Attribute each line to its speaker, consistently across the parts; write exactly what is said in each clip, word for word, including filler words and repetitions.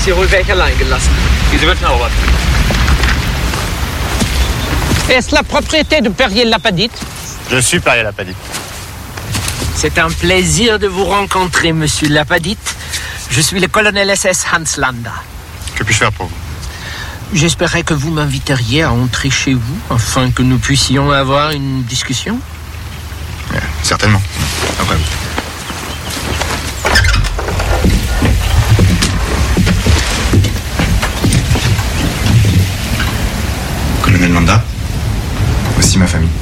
Speaker 1: Sie ruhig welche allein gelassen.
Speaker 2: Diese wird erobert.
Speaker 3: Est-ce la propriété de Perrier-Lapadite?
Speaker 2: Je suis Perrier-Lapadite.
Speaker 1: C'est un plaisir de vous rencontrer, monsieur Lapadite. Je suis le colonel S S Hans Landa.
Speaker 2: Que puis-je faire pour vous?
Speaker 1: J'espérais que vous m'inviteriez à entrer chez vous afin que nous puissions avoir une discussion.
Speaker 2: Euh, certainement. Après vous. Colonel Landa, voici ma famille.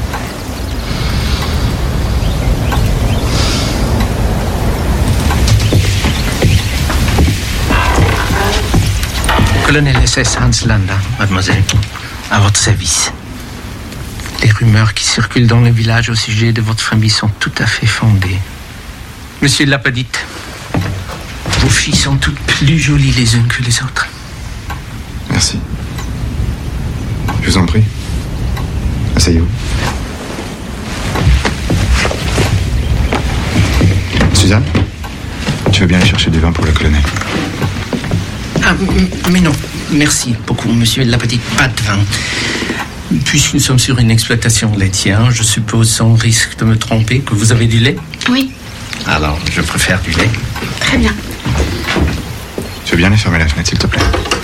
Speaker 1: Colonel S S Hans Landa, mademoiselle, à votre service. Les rumeurs qui circulent dans le village au sujet de votre famille sont tout à fait fondées. Monsieur Lapadite, vos filles sont toutes plus jolies les unes que les autres.
Speaker 2: Merci. Je vous en prie. Asseyez-vous. Suzanne, tu veux bien aller chercher du vin pour le colonel?
Speaker 1: Ah, mais non, merci beaucoup, monsieur Lapadite, pas de vin. Puisque nous sommes sur une exploitation laitière, je suppose sans risque de me tromper que vous avez du lait?
Speaker 4: Oui.
Speaker 1: Alors, je préfère du lait.
Speaker 4: Très bien.
Speaker 2: Tu veux bien aller fermer la fenêtre, s'il te plaît?